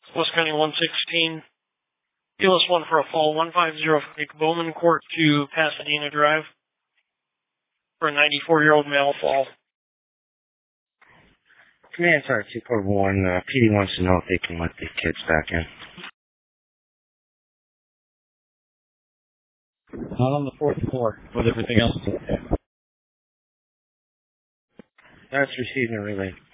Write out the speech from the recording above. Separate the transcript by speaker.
Speaker 1: West County 116. US 1 for a fall 150 Bowman Court to Pasadena Drive for a 94-year-old male fall.
Speaker 2: Command Sergeant 241, PD wants to know if they can let the kids back in.
Speaker 3: Not on the fourth floor, but everything else is okay.
Speaker 2: That's receiving a relay.